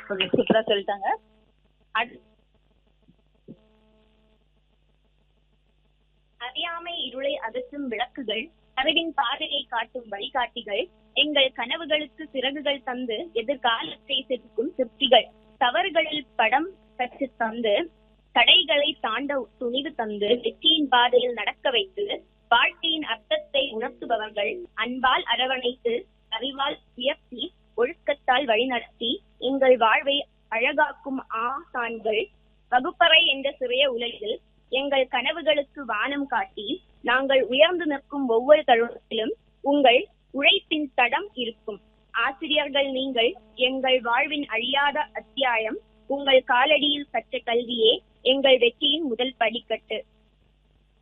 Okay, சூப்பரா சொல்லிட்டாங்க. அறியாமை இருளை அகற்றும் விளக்குகள், அறிவின் பாதையை காட்டும் வழிகாட்டிகள், எங்கள் கனவுகளுக்கு சிறகுகள் தந்து எதிர்காலத்தை செதுக்கும் சிற்பிகள், தவறுகளில் படம் கற்று தந்து தடைகளை தாண்ட துணிவு தந்து வெற்றியின் பாதையில் நடக்க வைத்து வாழ்க்கையின் அர்த்தத்தை உணர்த்துபவர்கள், அன்பால் அரவணைத்து அறிவால் உயர்த்தி ஒழுக்கத்தால் வழிநடத்தி எங்கள் வாழ்வை அழகாக்கும் ஆசான்கள், வகுப்பறை என்ற சிறிய உலகில் எங்கள் கனவுகளுக்கு வானம் காட்டி நாங்கள் உயர்ந்து நிற்கும் ஒவ்வொரு தருணத்திலும் உங்கள் உழைப்பின் தடம் இருக்கும். ஆசிரியர்கள் நீங்கள், எங்கள் வாழ்வின் அழியாத அத்தியாயம். உங்கள் காலடியில் கற்ற கல்வியே எங்கள் வெற்றியின் முதல் படிக்கட்டு.